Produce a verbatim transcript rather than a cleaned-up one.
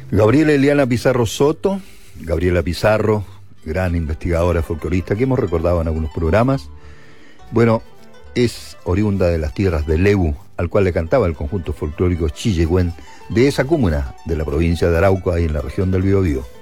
Gabriela Eliana Pizarro Soto, Gabriela Pizarro, gran investigadora folclorista que hemos recordado en algunos programas. Bueno, es oriunda de las tierras de Lebu, al cual le cantaba el conjunto folclórico Chillegüén de esa comuna de la provincia de Arauco, ahí en la región del Biobío.